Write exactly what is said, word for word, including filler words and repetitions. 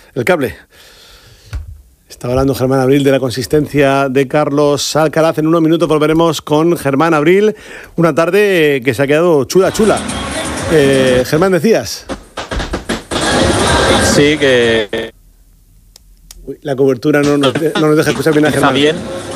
el cable. Estaba hablando Germán Abril de la consistencia de Carlos Alcaraz. En unos minutos volveremos con Germán Abril. Una tarde que se ha quedado chula, chula. Eh, Germán, decías. Sí, que... Uy, la cobertura no nos, de, no nos deja escuchar bien a Germán. Está bien.